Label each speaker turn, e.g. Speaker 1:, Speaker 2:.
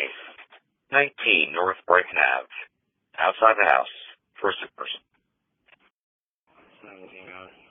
Speaker 1: 19 North Brighton Ave. Outside the house. First person.